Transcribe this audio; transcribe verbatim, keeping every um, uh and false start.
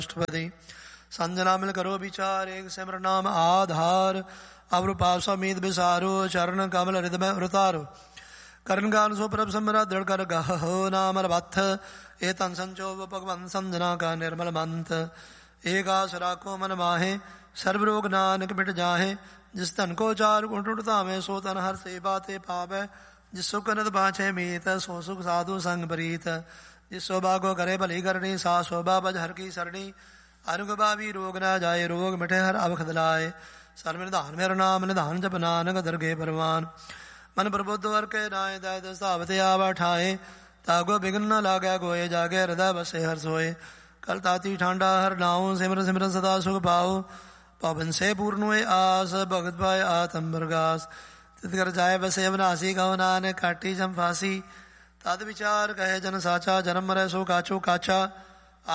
अष्टपदी संजना मिल करो विचार एक सिमर नाम आधार अवरूपा समीत विसारो चरण कमल हृदय उतारो करण गान सो प्रभ समरा दृढ़ कर गहो नाम बथ ए तन संचो भगवन संजना का निर्मल मंत एक आसरा को मन माहे सर्व रोग नानक मिट जाहे जिस तन को चार गुण टुटता में सो तन हर से बाते पावे जिस सुख नद बाछे मीत सो सुख साधु संग प्रीत जिस शोभा को करे भली करनी सा शोभा बज हर की सरणी अनुग बाबी रोग न जाए रोग मिठे हर अवख दिलाए सर्व निधान मेरा नाम निधान जप नानक दरगे परवान मन प्रबुद्ध वर के नाय दाय दस्तावते आवा ठाए तागो बिघन न लागे गोए जागे हृदय बसे हर सोए कल ताती ठांडा हर नाऊ सिमर सिमर सदा सुख पाओ पवन से पूर्ण हुए आस भगत पाए आतम बरगास तित कर जाए बसे अवनासी कहो नानक काटी जम फांसी तद विचार कहे जन साचा जन्म मरे सो काचो काचा